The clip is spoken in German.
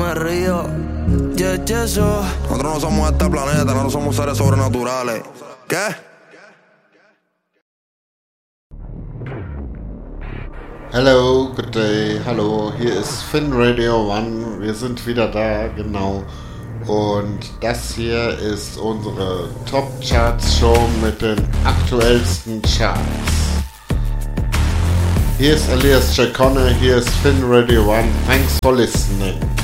me río. Eso. Nosotros no somos este planeta, nosotros somos seres sobrenaturales. ¿Qué? Hello, good day, hallo, hier ist Finn Radio One, wir sind wieder da, genau. Und das hier ist unsere Top Charts Show mit den aktuellsten Charts. Hier ist Elias Chacone, hier ist Finn Radio One, thanks for listening.